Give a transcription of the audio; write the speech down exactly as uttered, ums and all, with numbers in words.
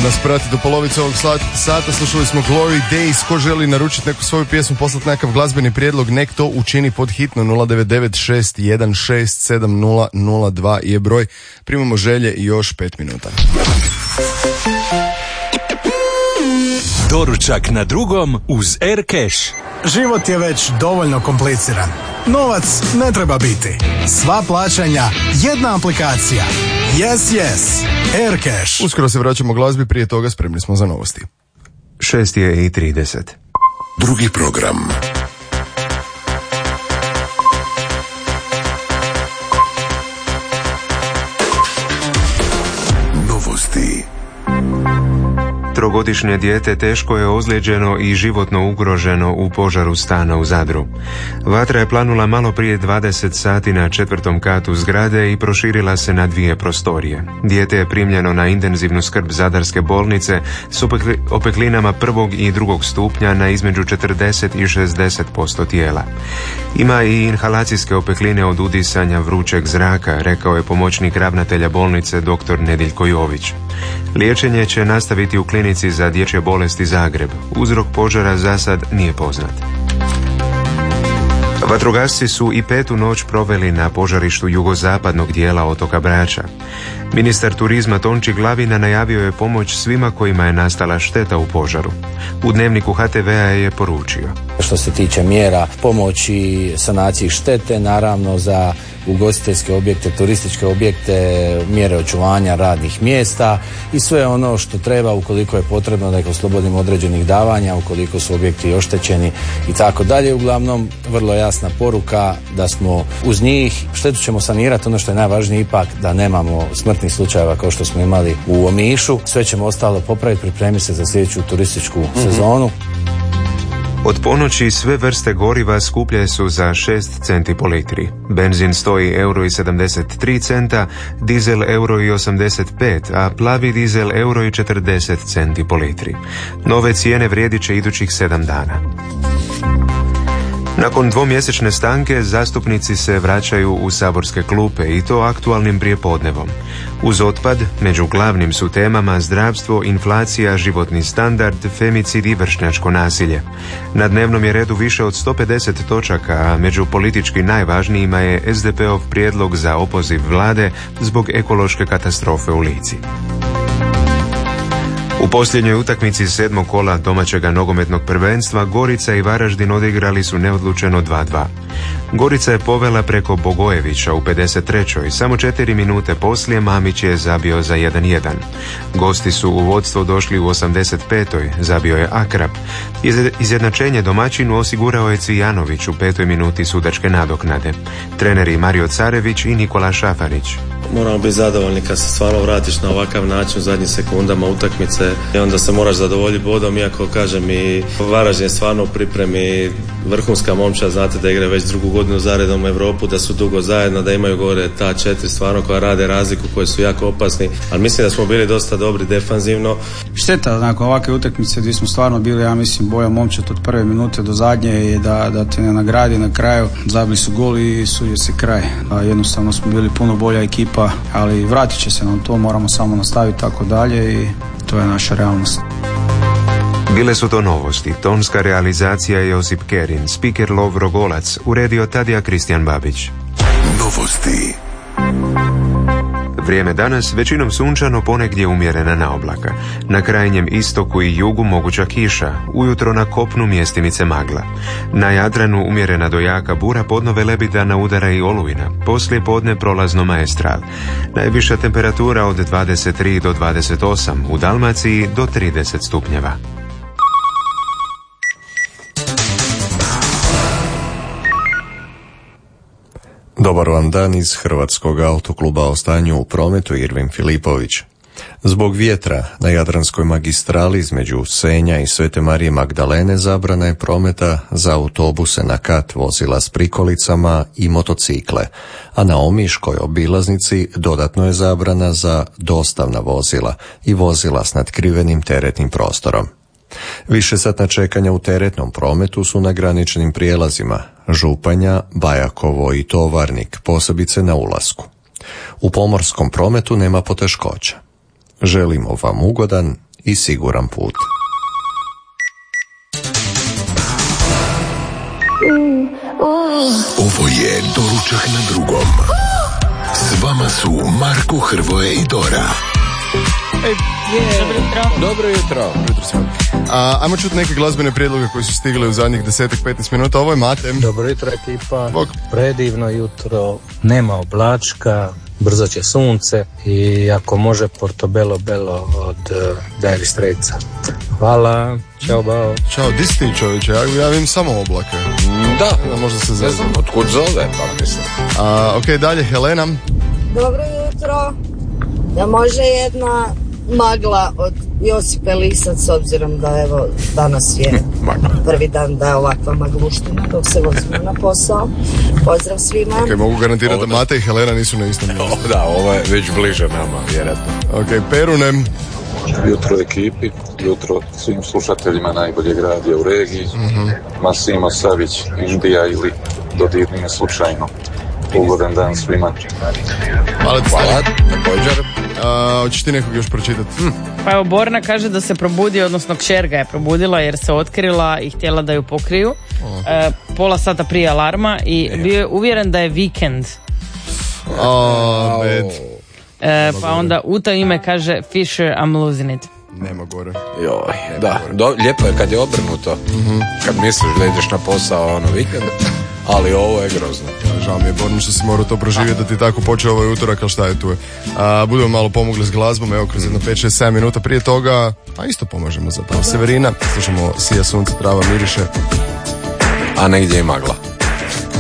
nas prati do polovice ovog sata. Slušali smo Glory Days. Ko želi naručiti neku svoju pjesmu, poslati nekakav glazbeni prijedlog, nek to učini pod hitno. Nula devet devet šest jedan šest sedam nula nula dva je broj. Primamo želje i još pet minuta. Doručak na drugom uz Aircash. Život je već dovoljno kompliciran. Novac ne treba biti. Sva plaćanja, jedna aplikacija. Yes, yes. Aircash. Uskoro se vraćamo glazbi, prije toga spremni smo za novosti. Šest je i trideset. Drugi program. Novosti. Trogodišnje dijete teško je ozlijeđeno i životno ugroženo u požaru stana u Zadru. Vatra je planula malo prije dvadeset sati na četvrtom katu zgrade i proširila se na dvije prostorije. Dijete je primljeno na intenzivnu skrb Zadarske bolnice s opeklinama prvog i drugog stupnja na između četrdeset i šezdeset posto tijela. Ima i inhalacijske opekline od udisanja vrućeg zraka, rekao je pomoćnik ravnatelja bolnice dr. Nediljko Jović. Liječenje će nastaviti u klinici za dječje bolesti Zagreb. Uzrok požara za sad nije poznat. Vatrogasci su i petu noć proveli na požarištu jugozapadnog dijela otoka Brača. Ministar turizma Tonči Glavina najavio je pomoć svima kojima je nastala šteta u požaru. U dnevniku ha te vea je poručio: što se tiče mjera pomoći sanaciji štete, naravno za ugostiteljske objekte, turističke objekte, mjere očuvanja radnih mjesta i sve ono što treba ukoliko je potrebno da ih oslobodimo određenih davanja, ukoliko su objekti oštećeni i tako dalje. Uglavnom, vrlo jasna poruka da smo uz njih. Štetu ćemo sanirati, ono što je najvažnije ipak da nemamo smrtnih slučajeva kao što smo imali u Omišu. Sve ćemo ostalo popraviti, pripremiti se za sljedeću turističku mm-hmm. sezonu. Od ponoći sve vrste goriva skuplje su za šest centi po litri. Benzin stoji euro i sedamdeset tri centa, dizel euro i osamdeset pet, a plavi dizel euro i četrdeset centi po litri. Nove cijene vrijedit će idućih sedam dana. Nakon dvomjesečne stanke zastupnici se vraćaju u saborske klupe i to aktualnim prijepodnevom. Uz otpad, među glavnim su temama zdravstvo, inflacija, životni standard, femicid i vršnjačko nasilje. Na dnevnom je redu više od sto pedeset točaka, a među politički najvažnijima je es de peov prijedlog za opoziv vlade zbog ekološke katastrofe u Lici. U posljednjoj utakmici sedmog kola domaćega nogometnog prvenstva Gorica i Varaždin odigrali su neodlučeno dva dva. Gorica je povela preko Bogojevića u pedeset trećoj Samo četiri minute poslije Mamić je zabio za jedan jedan. Gosti su u vodstvo došli u osamdeset petoj Zabio je Akrap. Izjednačenje domaćinu osigurao je Cvijanović u petoj minuti sudačke nadoknade. Treneri Mario Carević i Nikola Šafarić. Moramo biti zadovoljni kad se stvarno vratiš na ovakav način u zadnjim sekundama utakmice i onda se moraš zadovoljiti bodom, iako kažem i Varaždin je stvarno u pripremi vrhunska momčad, znate da igra već drugu godinu zaredom u Europu, da su dugo zajedno, da imaju gore ta četiri stvarno koja rade razliku, koji su jako opasni, ali mislim da smo bili dosta dobri defanzivno. Šteta nakon ovakve utakmice gdje smo stvarno bili, ja mislim, boja momčad od prve minute do zadnje i da, da te ne nagradi na kraju. Zabili su gol i sudi se kraj. A jednostavno smo bili puno bolja ekipa, ali vratit će se nam to, moramo samo nastaviti tako dalje i to je naša realnost. Bile su to novosti. Tonska realizacija Josip Kerin, spiker Lovro Golac, uredio Tadija Kristijan Babić. Novosti. Vrijeme danas većinom sunčano, ponegdje umjerena na oblaka. Na krajnjem istoku i jugu moguća kiša, ujutro na kopnu mjestimice magla. Na Jadranu umjerena do jaka bura, podno Velebitana udara i olujna, poslije podne prolazno Maestral. Najviša temperatura od dvadeset tri do dvadeset osam, u Dalmaciji do trideset stupnjeva. Dobar vam dan iz Hrvatskog autokluba o stanju u prometu, Irvin Filipović. Zbog vjetra na Jadranskoj magistrali između Senja i Svete Marije Magdalene zabrana je prometa za autobuse na kat, vozila s prikolicama i motocikle, a na Omiškoj obilaznici dodatno je zabrana za dostavna vozila i vozila s natkrivenim teretnim prostorom. Višesatna čekanja u teretnom prometu su na graničnim prijelazima Županja, Bajakovo i Tovarnik, posebice na ulasku. U pomorskom prometu nema poteškoća. Želimo vam ugodan i siguran put. Ovo je Doručak na drugom. S vama su Marko, Hrvoje i Dora. Ej, yeah. Dobro jutro. Dobro jutro. A, ajmo čuti neke glazbene prijedloge koji su stigli u zadnjih deset do petnaest minuta. Ovo je Mate. Dobro jutro ekipa. Bog. Predivno jutro. Nema oblačka. Brzo će sunce. I ako može Portobello Bello od uh, Dire Straitsa. Hvala. Ćao, bao. Ćao, di si ti čovječe? Ja, ja vidim samo oblake. Da. Da, možda se zove. Ne znam otkud zove, pa mislim. A, ok, dalje, Helena. Dobro jutro. Da može jedna magla od Josipe Lisac, s obzirom da evo danas je prvi dan da je ovakva magluština dok se vozimo na posao. Pozdrav svima. Ok, mogu garantirati da Mate i Helena nisu na istom mjestu. Da, ovo je već bliže nama, vjerojatno. Ok, Perunem. Jutro ekipi, jutro svim slušateljima najboljeg radija u regiji. Mm-hmm. Masimo Savić, Indija ili dodirnije slučajno. Ugodan dan svima. Hvala ti, Hvala, također. Hoćeš ti nekog još pročitati? Hm. Pa evo, Borna kaže da se probudi, odnosno kćer ga je probudila jer se otkrila i htjela da ju pokriju. E, pola sata prije alarma i bio je uvjeren da je vikend. Oh, bad. E, pa onda u to ime kaže Fisher, I'm losing it. Nema gore. Joj, Nema da, gore. Do, lijepo je kad je obrnuto. Mm-hmm. Kad misliš da ideš na posao ono vikend, ali ovo je grozno. Ja, žao mi je, Borno, što si morao to proživjeti da ti tako počeo ovaj utorak, ali šta je tu je. A, budemo malo pomogli s glazbom, evo kroz jedno pet šest sedam minuta prije toga, a isto pomažemo zapravo. Severina, slušamo Sija sunce, trava miriše. A negdje je magla.